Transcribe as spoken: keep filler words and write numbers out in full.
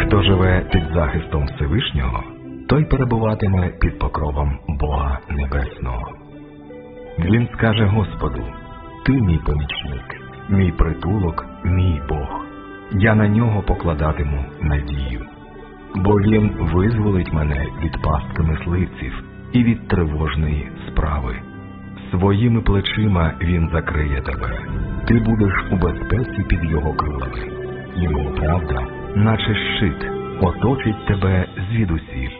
Хто живе під захистом Всевишнього, той перебуватиме під покровом Бога Небесного. Він скаже Господу: «Ти мій помічник, мій притулок, мій Бог. Я на нього покладатиму надію. Бо він визволить мене від пастки мисливців і від тривожної справи. Своїми плечима він закриє тебе. Ти будеш у безпеці під його крилами. Його правда, наче щит, оточить тебе звідусіль.